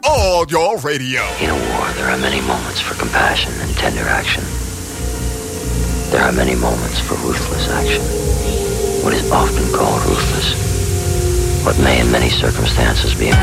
all your radio. In a war, there are many moments for compassion and tender action. There are many moments for ruthless action. What is often called ruthless, what may in many circumstances be